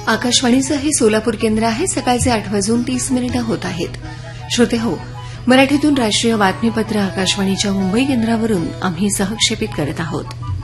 आकाशवाणीचं हे सोलापूर केंद्र आहे. सकाळचे 8:30 होत आहेत. श्रोते हो, मराठीतून राष्ट्रीय बातमीपत्र आकाशवाणीच्या मुंबई केंद्रावरून आम्ही सहक्षेपित करत आहोत.